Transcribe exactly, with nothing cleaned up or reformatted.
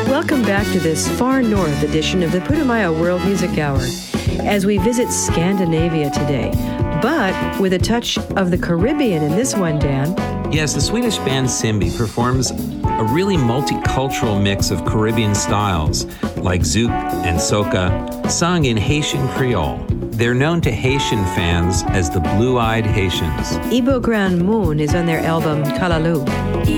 Welcome back to this far north edition of the Putumayo World Music Hour as we visit Scandinavia today, but with a touch of the Caribbean in this one, Dan. Yes, the Swedish band Simbi performs a really multicultural mix of Caribbean styles like zouk and soca, sung in Haitian Creole. They're known to Haitian fans as the Blue-Eyed Haitians. Ibo Grand Moon is on their album Kalalu.